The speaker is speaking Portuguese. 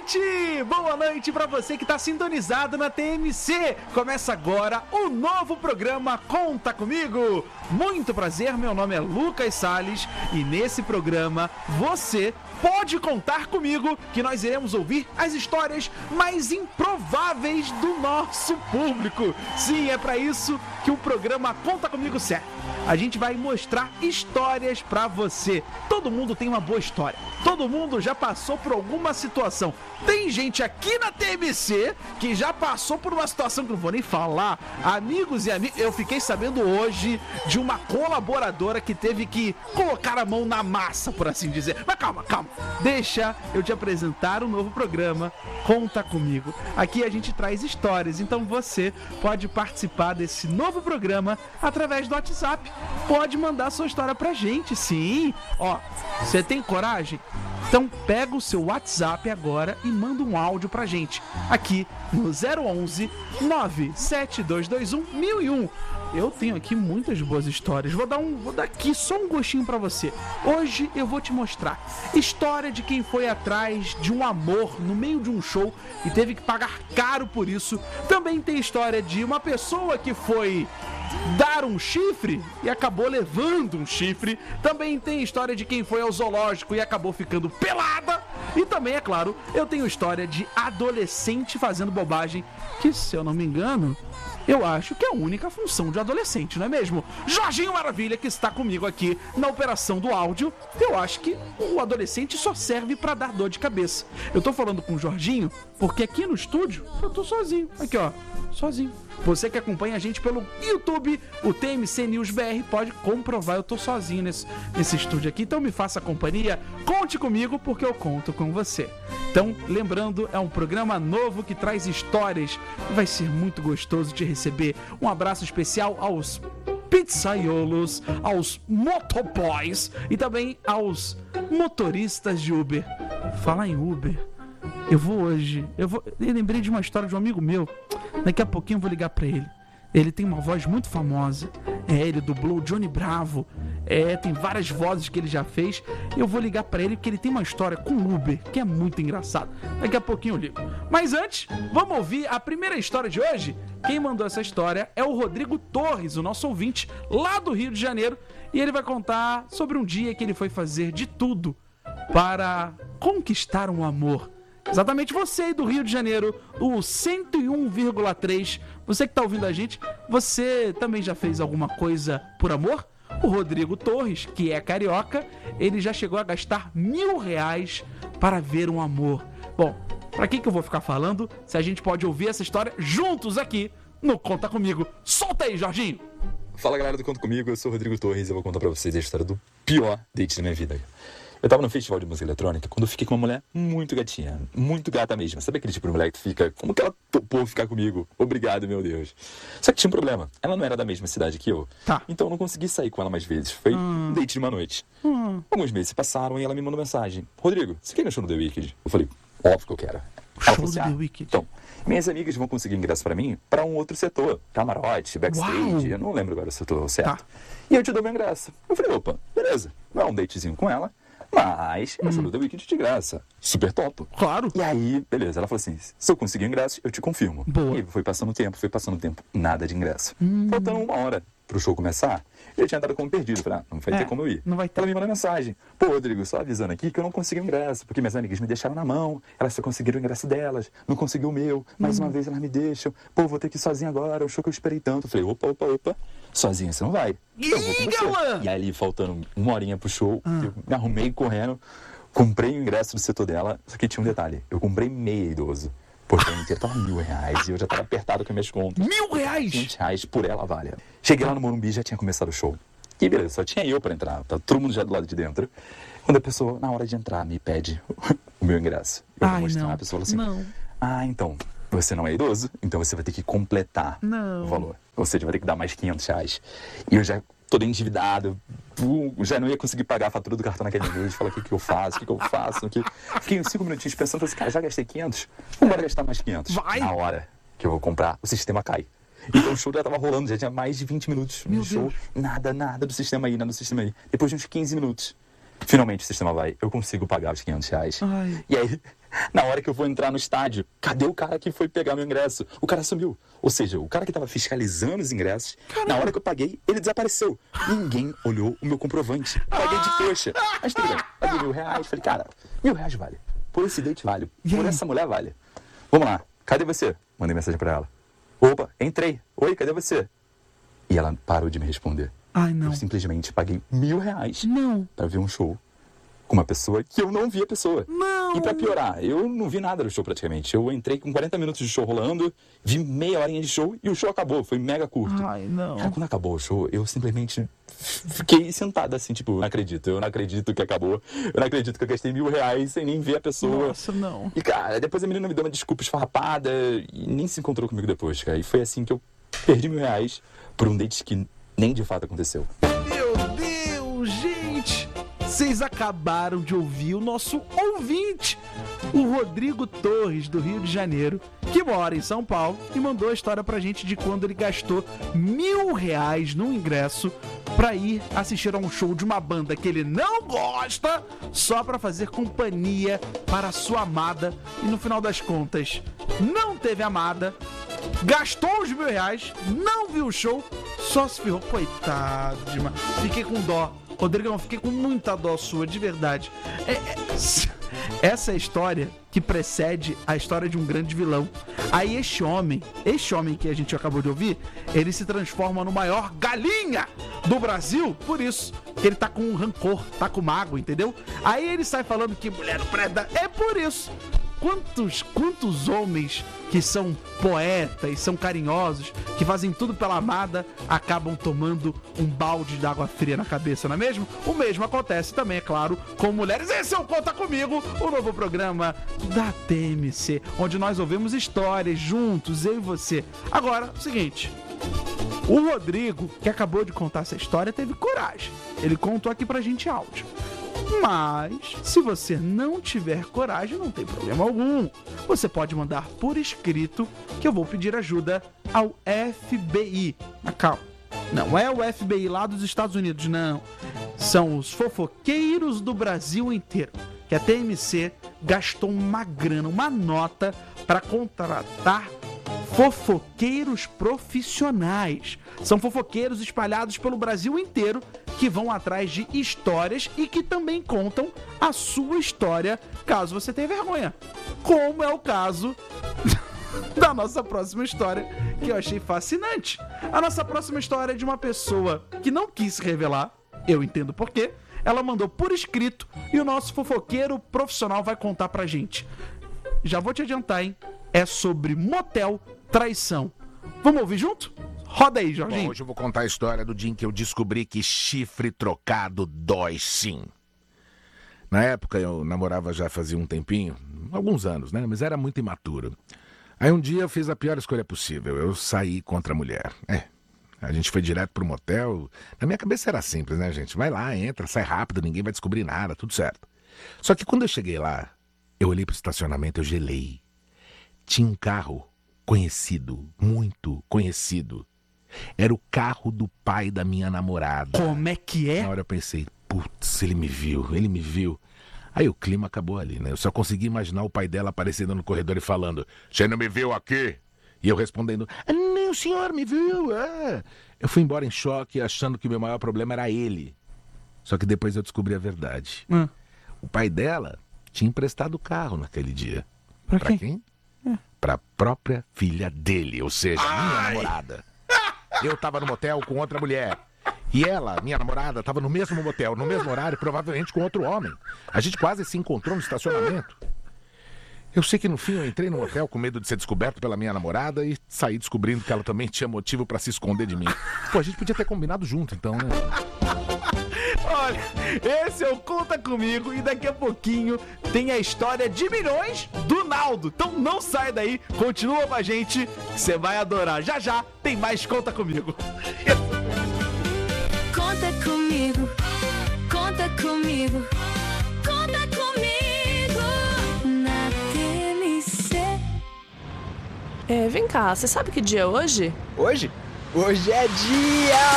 Boa noite pra você que tá sintonizado na TMC. Começa agora o novo programa Conta Comigo. Muito prazer, meu nome é Lucas Salles e nesse programa você pode contar comigo que nós iremos ouvir as histórias mais improváveis do nosso público. Sim, é pra isso que o programa Conta Comigo serve. A gente vai mostrar histórias pra você. Todo mundo tem uma boa história. Todo mundo já passou por alguma situação. Tem gente aqui na TMC que já passou por uma situação que não vou nem falar. Amigos e amigas, eu fiquei sabendo hoje de uma colaboradora que teve que colocar a mão na massa, por assim dizer. Mas calma. Deixa eu te apresentar um novo programa, Conta Comigo. Aqui a gente traz histórias, então você pode participar desse novo programa através do WhatsApp. Pode mandar sua história pra gente, sim. Ó, você tem coragem? Então pega o seu WhatsApp agora e manda um áudio pra gente, aqui no 011 97221 1001. Eu tenho aqui muitas boas histórias. Vou dar aqui só um gostinho pra você. Hoje eu vou te mostrar história de quem foi atrás de um amor no meio de um show e teve que pagar caro por isso. Também tem história de uma pessoa que foi dar um chifre e acabou levando um chifre. Também tem história de quem foi ao zoológico e acabou ficando pelada. E também, é claro, eu tenho história de adolescente fazendo bobagem, que, se eu não me engano, eu acho que é a única função de adolescente, não é mesmo? Jorginho Maravilha, que está comigo aqui na operação do áudio. Eu acho que o adolescente só serve pra dar dor de cabeça. Eu tô falando com o Jorginho porque aqui no estúdio eu tô sozinho. Aqui, ó, sozinho. Você que acompanha a gente pelo YouTube, o TMC News BR, pode comprovar, eu tô sozinho nesse estúdio aqui. Então me faça companhia, conte comigo porque eu conto com você. Então, lembrando, é um programa novo que traz histórias. Vai ser muito gostoso te receber. Um abraço especial aos pizzaiolos, aos motoboys e também aos motoristas de Uber. Falar em Uber, eu lembrei de uma história de um amigo meu. Daqui a pouquinho eu vou ligar pra ele. Ele tem uma voz muito famosa. Ele dublou o Johnny Bravo. Tem várias vozes que ele já fez. Eu vou ligar pra ele porque ele tem uma história com Uber que é muito engraçado. Daqui a pouquinho eu ligo. Mas antes, vamos ouvir a primeira história de hoje. Quem mandou essa história é o Rodrigo Torres, o nosso ouvinte lá do Rio de Janeiro. E ele vai contar sobre um dia que ele foi fazer de tudo para conquistar um amor. Exatamente você aí do Rio de Janeiro, o 101,3. Você que tá ouvindo a gente, você também já fez alguma coisa por amor? O Rodrigo Torres, que é carioca, ele já chegou a gastar R$1.000 para ver um amor. Bom, pra que eu vou ficar falando se a gente pode ouvir essa história juntos aqui no Conta Comigo? Solta aí, Jorginho! Fala, galera do Conta Comigo, eu sou o Rodrigo Torres e eu vou contar pra vocês a história do pior date da minha vida. Eu tava no festival de música eletrônica quando eu fiquei com uma mulher muito gatinha, muito gata mesmo. Sabe aquele tipo de mulher que tu fica, como que ela topou ficar comigo? Obrigado, meu Deus. Só que tinha um problema, ela não era da mesma cidade que eu. Tá. Então eu não consegui sair com ela mais vezes. Foi um date de uma noite. Alguns meses se passaram e ela me mandou mensagem. Rodrigo, você quer ir no show do The Weeknd? Eu falei, óbvio que eu quero. Show do The Weeknd. Então, minhas amigas vão conseguir ingresso pra mim pra um outro setor. Camarote, backstage, Uau. eu não lembro agora o setor certo. Tá. E eu te dou meu ingresso. Eu falei, opa, beleza. Não é um datezinho com ela, mas eu sou do The Weeknd de graça. Super top. Claro. E aí, beleza, ela falou assim, se eu conseguir o ingresso, eu te confirmo. Boa. E foi passando o tempo, nada de ingresso. Faltando 1 hora pro show começar, eu tinha dado como perdido. Falei, não vai ter como eu ir. Não vai ter. Ela me mandou mensagem. Pô, Rodrigo, só avisando aqui que eu não consegui o ingresso, porque minhas amigas me deixaram na mão, elas só conseguiram o ingresso delas, não conseguiu o meu, mais uma vez elas me deixam. Pô, vou ter que ir sozinha agora, o show que eu esperei tanto. Eu falei, opa, sozinha você não vai. Eu vou com você. Galã! E aí, ali, faltando 1 horinha pro show, eu me arrumei correndo, comprei o ingresso do setor dela, só que tinha um detalhe, eu comprei meia idoso. Porque a inteira tava R$1.000 e eu já tava apertado com as minhas contas. R$1.000? R$500 por ela, vale. Cheguei lá no Morumbi, já tinha começado o show. E beleza, só tinha eu pra entrar, tá todo mundo já do lado de dentro. Quando a pessoa, na hora de entrar, me pede o meu ingresso. Eu vou mostrar, a pessoa fala assim, então, você não é idoso, então você vai ter que completar o valor. Ou seja, vai ter que dar mais R$500. E eu já todo endividado, já não ia conseguir pagar a fatura do cartão naquele mês. Falei, o que eu faço? Fiquei uns 5 minutinhos pensando, falei assim, cara, já gastei 500? Vamos gastar mais 500. Vai. Na hora que eu vou comprar, o sistema cai. Então o show já tava rolando, já tinha mais de 20 minutos no show. Nada do sistema aí, Depois de uns 15 minutos, finalmente o sistema vai. Eu consigo pagar os R$500. Ai. E aí, Na hora que eu vou entrar no estádio, cadê o cara que foi pegar meu ingresso? O cara sumiu. Ou seja, o cara que tava fiscalizando os ingressos, na hora que eu paguei, ele desapareceu. Ninguém olhou o meu comprovante. Paguei de trouxa. Mas tudo bem, paguei R$1.000. Falei, cara, R$1.000 vale. Por esse date vale. Por essa mulher vale. Vamos lá, cadê você? Mandei mensagem pra ela. Opa, entrei. Oi, cadê você? E ela parou de me responder. Ai, não. Eu simplesmente paguei R$1.000 Não. pra ver um show com uma pessoa que eu não vi a pessoa. Não. E pra piorar, eu não vi nada do show praticamente. Eu entrei com 40 minutos de show rolando, vi meia horinha de show e o show acabou. Foi mega curto. Ai, não. Cara, quando acabou o show, eu simplesmente fiquei sentado assim, tipo, eu não acredito que acabou. Eu não acredito que eu gastei R$1.000 sem nem ver a pessoa. Nossa, não. E, cara, depois a menina me deu uma desculpa esfarrapada e nem se encontrou comigo depois, cara. E foi assim que eu perdi R$1.000 por um date que nem de fato aconteceu. Meu Deus, gente! Vocês acabaram de ouvir o nosso ouvinte, o Rodrigo Torres, do Rio de Janeiro, que mora em São Paulo e mandou a história pra gente de quando ele gastou R$1.000 no ingresso pra ir assistir a um show de uma banda que ele não gosta, só pra fazer companhia para a sua amada, e no final das contas não teve amada, gastou os R$1.000, não viu o show, só se ferrou. Coitado demais. Fiquei com dó. Rodrigo, eu fiquei com muita dó sua, de verdade. Essa é a história que precede a história de um grande vilão. Aí este homem que a gente acabou de ouvir, ele se transforma no maior galinha do Brasil, por isso que ele tá com um rancor, tá com mágoa, entendeu? Aí ele sai falando que mulher não presta, é por isso. Quantos homens que são poetas, são carinhosos, que fazem tudo pela amada, acabam tomando um balde de água fria na cabeça, não é mesmo? O mesmo acontece também, é claro, com mulheres. Esse é o Conta Comigo, o novo programa da TMC, onde nós ouvimos histórias juntos, eu e você. Agora, o seguinte, o Rodrigo, que acabou de contar essa história, teve coragem. Ele contou aqui pra gente áudio. Mas, se você não tiver coragem, não tem problema algum. Você pode mandar por escrito que eu vou pedir ajuda ao FBI. Calma, não é o FBI lá dos Estados Unidos, não. São os fofoqueiros do Brasil inteiro. Que a TMC gastou uma grana, uma nota para contratar fofoqueiros profissionais. São fofoqueiros espalhados pelo Brasil inteiro que vão atrás de histórias e que também contam a sua história, caso você tenha vergonha. Como é o caso da nossa próxima história, que eu achei fascinante. A nossa próxima história é de uma pessoa que não quis se revelar, eu entendo por quê. Ela mandou por escrito e o nosso fofoqueiro profissional vai contar pra gente. Já vou te adiantar, hein? É sobre motel traição. Vamos ouvir junto? Roda aí, Jorginho. Bom, hoje eu vou contar a história do dia em que eu descobri que chifre trocado dói sim. Na época eu namorava já fazia um tempinho, alguns anos, né? Mas era muito imaturo. Aí um dia eu fiz a pior escolha possível, eu saí contra a mulher. A gente foi direto pro motel. Na minha cabeça era simples, né, gente? Vai lá, entra, sai rápido, ninguém vai descobrir nada, tudo certo. Só que quando eu cheguei lá, eu olhei pro estacionamento, eu gelei. Tinha um carro conhecido, muito conhecido. Era o carro do pai da minha namorada. Como é que é? Na hora eu pensei, putz, ele me viu. Aí o clima acabou ali, né? Eu só consegui imaginar o pai dela aparecendo no corredor e falando, você não me viu aqui? E eu respondendo, nem o senhor me viu, Eu fui embora em choque, achando que o meu maior problema era ele. Só que depois eu descobri a verdade. O pai dela tinha emprestado o carro naquele dia. Pra quem? Pra própria filha dele, ou seja, minha namorada. Eu tava no motel com outra mulher. E ela, minha namorada, tava no mesmo motel, no mesmo horário, provavelmente com outro homem. A gente quase se encontrou no estacionamento. Eu sei que no fim eu entrei no motel com medo de ser descoberto pela minha namorada e saí descobrindo que ela também tinha motivo pra se esconder de mim. Pô, a gente podia ter combinado junto então, né? Olha, esse é o Conta Comigo e daqui a pouquinho tem a história de milhões do Naldo. Então não sai daí, continua com a gente, que você vai adorar. Já já tem mais Conta Comigo. Conta comigo, conta comigo, conta comigo na TMC. Vem cá, você sabe que dia é hoje? Hoje? Hoje é dia